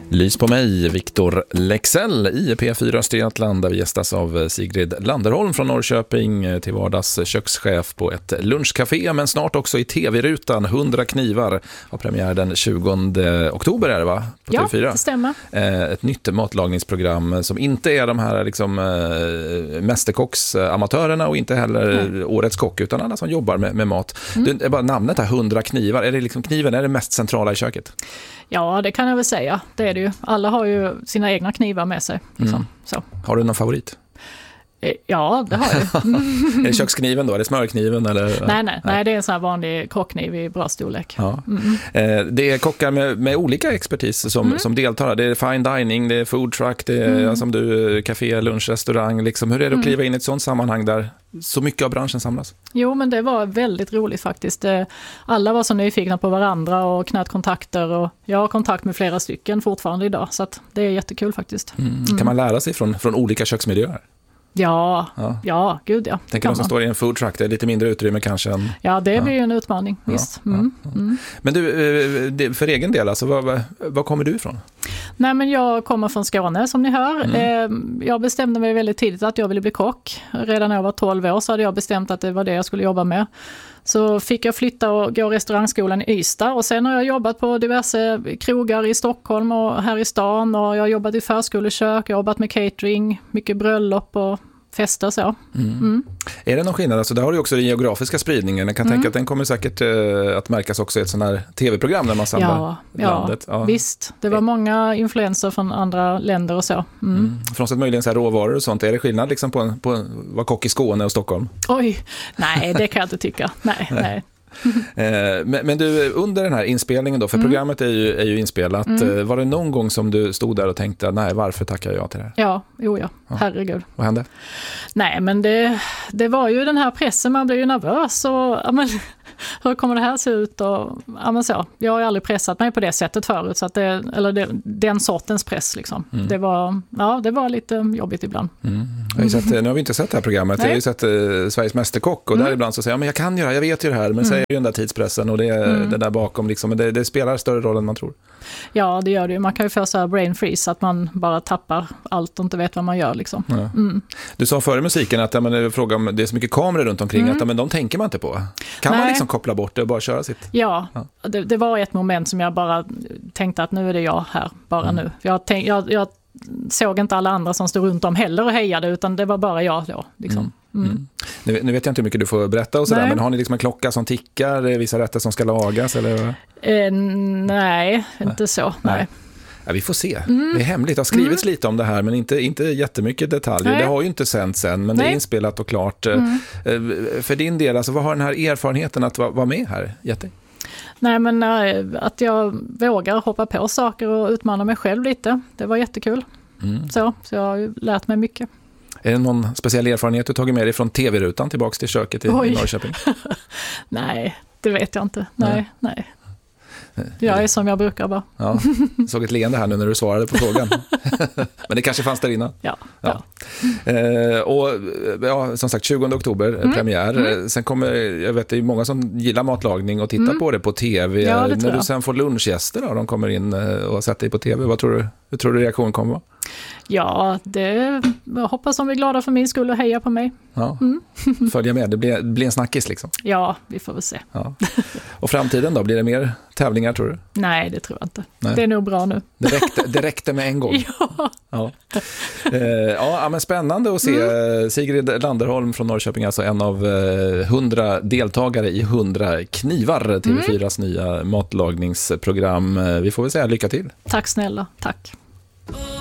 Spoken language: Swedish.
Lys på mig, Viktor Lexell i P4 Östergötland, där vi gästas av Sigrid Landerholm från Norrköping, till vardags kökschef på ett lunchcafé, men snart också i TV-rutan. 100 knivar har premiär den 20 oktober är det, va? På TV4. Ja, det stämmer. Ett nytt matlagningsprogram som inte är de här liksom, mästerkocksamatörerna och inte heller årets kock, utan alla som jobbar med mat. Det är bara namnet här, 100 knivar. Är det liksom kniven, är det mest centrala i köket? Ja, det kan jag väl säga. Det är det ju. Alla har ju sina egna knivar med sig. Liksom. Så. Har du någon favorit? Ja, det har jag. Är det kökskniven då? Är det smörkniven? Eller? Nej, det är en sån här vanlig kockkniv i bra storlek. Ja. Det är kockar med olika expertis som deltar. Det är fine dining, det är food truck, det är som du, café, lunch, restaurang. Liksom. Hur är det att kliva in i ett sånt sammanhang där så mycket av branschen samlas? Jo, men det var väldigt roligt faktiskt. Alla var så nyfikna på varandra och knöt kontakter, och jag har kontakt med flera stycken fortfarande idag, så att det är jättekul faktiskt. Kan man lära sig från olika köksmiljöer? Ja, gud ja. Tänker de som står i en food truck, det är lite mindre utrymme kanske än... Ja, det blir ju en utmaning, visst. Men du, för egen del, alltså, var kommer du ifrån? Nej, men jag kommer från Skåne, som ni hör. Jag bestämde mig väldigt tidigt att jag ville bli kock. Redan när jag var 12 år så hade jag bestämt att det var det jag skulle jobba med. Så fick jag flytta och gå restaurangskolan i Ystad, och sen har jag jobbat på diverse krogar i Stockholm och här i stan, och jag har jobbat i förskolekök, jag har jobbat med catering, mycket bröllop och fester så. Är det någon skillnad? Alltså, där har du också den geografiska spridningen. Jag kan tänka att den kommer säkert att märkas också i ett sånt här tv-program när man samlar landet. Ja, visst. Det var många influenser från andra länder och så. Frånsett möjligen så här råvaror och sånt, är det skillnad liksom på att vara kock i Skåne och Stockholm? Oj, nej, det kan jag inte tycka. Nej. Men du, under den här inspelningen då, för programmet är ju inspelat, var det någon gång som du stod där och tänkte, nej, varför tackar jag till det här? Ja, herregud. Vad hände? Nej, men det var ju den här pressen, man blir ju nervös och hur kommer det här se ut? Och, så. Jag har ju aldrig pressat mig på det sättet förut, så att den sortens press liksom. Det var lite jobbigt ibland. Nu har vi inte sett det här programmet. Jag har ju sett Sveriges mästerkock, och där ibland så säger jag, men jag kan göra, jag vet ju det här, men så är ju den där tidspressen och det är det där bakom liksom, men det spelar större roll än man tror. Ja, det gör det ju. Man kan ju få så här brain freeze, att man bara tappar allt och inte vet vad man gör liksom. Ja. Du sa före musiken att fråga om det är så mycket kameror runt omkring att de tänker man inte på. Kan man liksom koppla bort det och bara köra sitt? Ja. Det var ett moment som jag bara tänkte att nu är det jag här, bara nu. Jag såg inte alla andra som stod runt om heller och hejade, utan det var bara jag då liksom. Nu vet jag inte hur mycket du får berätta och sådär, men har ni liksom en klocka som tickar, vissa rätter som ska lagas eller? Nej, inte så. Nej. Ja, vi får se. Det är hemligt. Det har skrivits lite om det här, men inte jättemycket detaljer. Nej. Det har ju inte sänts än, men det är inspelat och klart. För din del, alltså, vad har den här erfarenheten att vara med här gett dig? Nej, men att jag vågar hoppa på saker och utmana mig själv lite. Det var jättekul. Så jag har ju lärt mig mycket. Är det någon speciell erfarenhet du tagit med dig från TV-rutan tillbaka till köket i Norrköping? Nej, det vet jag inte. Nej. Jag är som jag brukar vara. Ja, såg ett leende här nu när du svarade på frågan. Men det kanske fanns där innan. Ja. Och som sagt, 20 oktober premiär. Sen kommer, jag vet, det är många som gillar matlagning och tittar på det på tv. Ja, när du sen får lunchgäster då, de kommer in och sätter dig på tv. Hur tror du reaktionen kommer vara? Ja, jag hoppas de är glada för min skull och heja på mig. Ja. Följa med, det blir en snackis liksom. Ja, vi får väl se. Ja. Och framtiden då, blir det mer tävlingar tror du? Nej, det tror jag inte. Nej. Det är nog bra nu. Det räckte med en gång. Ja, men spännande att se. Sigrid Landerholm från Norrköping, alltså en av 100 deltagare i 100 knivar, TV4s nya matlagningsprogram. Vi får väl säga lycka till. Tack snälla, tack.